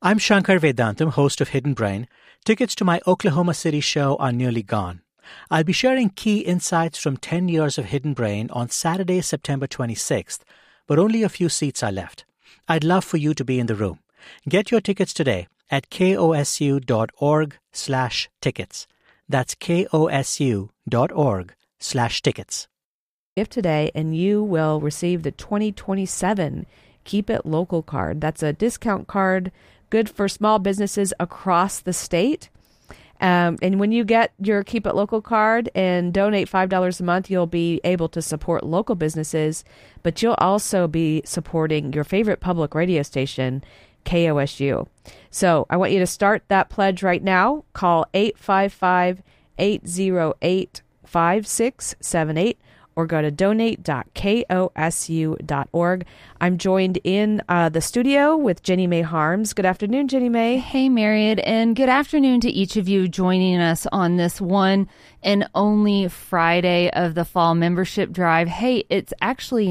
I'm Shankar Vedantam, host of Hidden Brain. Tickets to my Oklahoma City show are nearly gone. I'll be sharing key insights from 10 years of Hidden Brain on Saturday, September 26th, but only a few seats are left. I'd love for you to be in the room. Get your tickets today at kosu.org/tickets. That's kosu.org/tickets. Gift today, and you will receive the 2027 Keep It Local card. That's a discount card, good for small businesses across the state. And when you get your Keep It Local card and donate $5 a month, you'll be able to support local businesses, but you'll also be supporting your favorite public radio station, KOSU. So I want you to start that pledge right now. Call 855-808-5678 or go to donate.kosu.org. I'm joined in the studio with Jenny May Harms. Good afternoon, Jenny May. Hey, Myriad, and good afternoon to each of you joining us on this one and only Friday of the fall membership drive. Hey, it's actually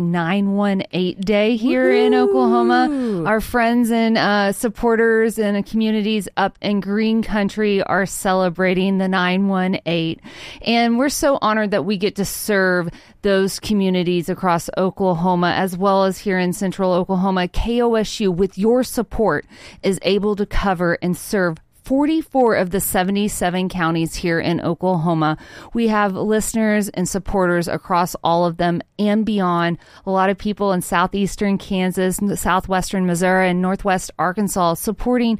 918 Day here in Oklahoma. Our friends and supporters and communities up in Green Country are celebrating the 918. And we're so honored that we get to serve those communities across Oklahoma, as well as here in Central Oklahoma. KOSU, with your support, is able to cover and serve 44 of the 77 counties here in Oklahoma. We have listeners and supporters across all of them and beyond. A lot of people in southeastern Kansas, southwestern Missouri, and northwest Arkansas supporting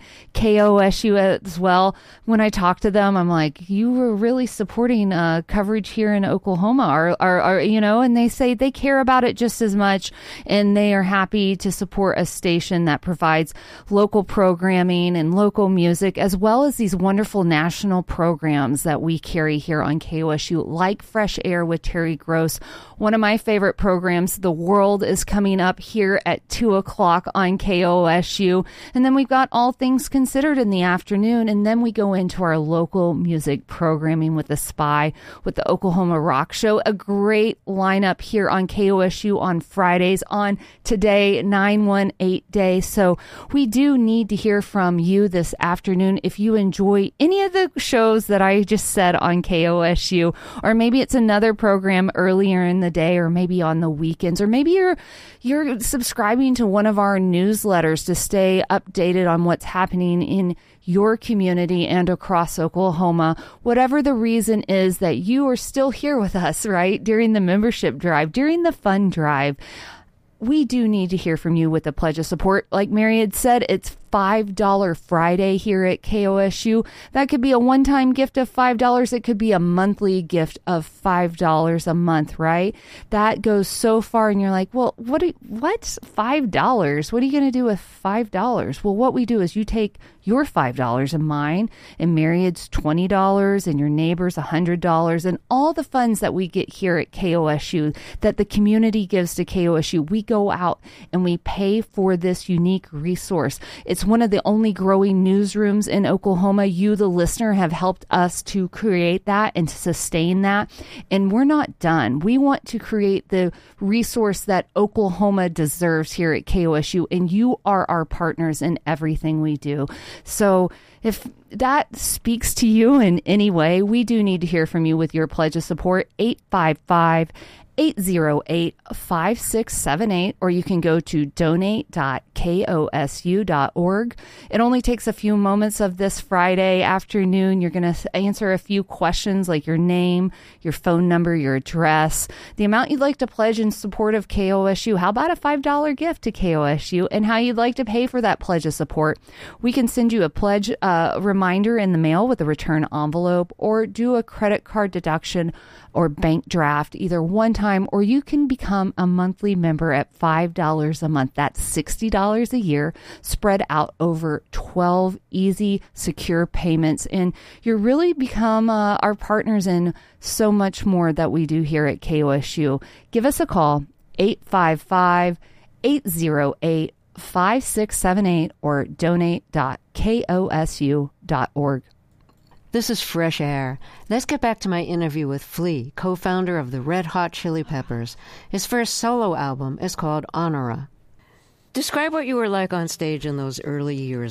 KOSU as well. When I talk to them, I'm like, you were really supporting coverage here in Oklahoma, and they say they care about it just as much, and they are happy to support a station that provides local programming and local music, as well as these wonderful national programs that we carry here on KOSU, like Fresh Air with Terry Gross. One of my favorite programs, The World, is coming up here at 2 o'clock on KOSU. And then we've got All Things Considered in the afternoon. And then we go into our local music programming with The Spy, with the Oklahoma Rock Show. A great lineup here on KOSU on Fridays on today, 918 Day. So we do need to hear from you this afternoon. If you enjoy any of the shows that I just said on KOSU, or maybe it's another program earlier in the day, or maybe on the weekends, or maybe you're subscribing to one of our newsletters to stay updated on what's happening in your community and across Oklahoma, whatever the reason is that you are still here with us, right? During the membership drive, during the fun drive, we do need to hear from you with a pledge of support. Like Mary had said, it's $5 Friday here at KOSU. That could be a one-time gift of $5. It could be a monthly gift of $5 a month, right? That goes so far, and you're like, well, what's $5? What are you going to do with $5? Well, what we do is you take your $5 and mine, and Myriad's $20, and your neighbor's $100, and all the funds that we get here at KOSU, that the community gives to KOSU, we go out and we pay for this unique resource. It's one of the only growing newsrooms in Oklahoma. You, the listener, have helped us to create that and to sustain that. And we're not done. We want to create the resource that Oklahoma deserves here at KOSU. And you are our partners in everything we do. So if that speaks to you in any way, we do need to hear from you with your pledge of support. 855-808-5678, or you can go to donate.kosu.org. It only takes a few moments of this Friday afternoon. You're going to answer a few questions like your name, your phone number, your address, the amount you'd like to pledge in support of KOSU. How about a $5 gift to KOSU, and how you'd like to pay for that pledge of support. We can send you a pledge reminder in the mail with a return envelope, or do a credit card deduction or bank draft, either one time, or you can become a monthly member at $5 a month. That's $60 a year, spread out over 12 easy, secure payments. And you're really become our partners in so much more that we do here at KOSU. Give us a call, 855-808-5678, or donate.kosu.org. This is Fresh Air. Let's get back to my interview with Flea, co-founder of the Red Hot Chili Peppers. His first solo album is called Honora. Describe what you were like on stage in those early years